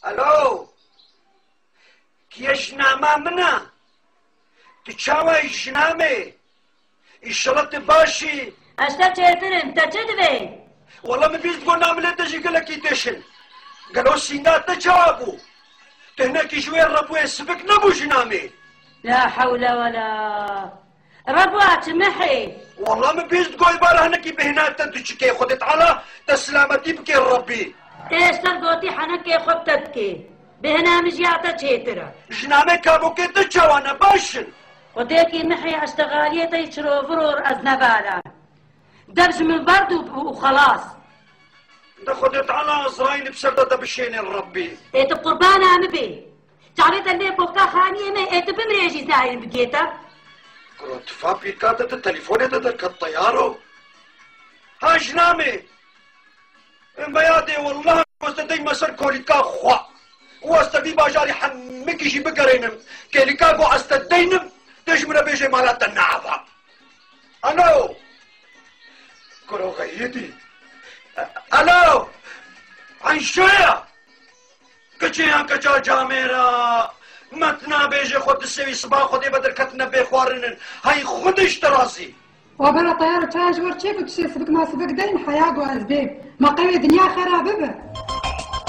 الو كي جنامه منا تشاوي جنامه الشلط باشي اشتا چهترم تا چه دوی؟ والله ما بيز تقول نعمل تجي قال لك يدشن قالوا سينات تجابو تهناك شويه الرب يسفك نبو جنامه لا حول ولا ربوات محي والله ما بيز تقول بارا هناك بهنات تجي خدت على تسلامتي بك ربي ايش تلقوتي حنك خدتك بهنا مجياتا چهترا جنامه كابو كي تجاوانا باشن وديكي محي اشتغالية يشرو فرور از نبالا دبج من برد وخلاص ده خدت على ازرايل بسردة بشين الربي ايت قربان عمبي تعريت اللي بوكا خانية ما ايت بمريجي زاين بقيتا كروت فابي كاتت التليفون ده الطيارو ها جنامي بيادي والله واستدي مسر كوليكا خوا واستدي باجاري حمكي جي بقرينم كوليكا بو استدينم تجمنا بيجي مالات النعفة الو كرو غيدي الو عن شوية كجيان كجا جاميرا متنا بيجي خود السوي صباح خودي بدر كتنا بيخوارنن هاي خودش تراسي وبلا طيارة تاج ورشيك وتشي سبك ما سبك دين حياة وأسباب ما قوي دنيا خرابة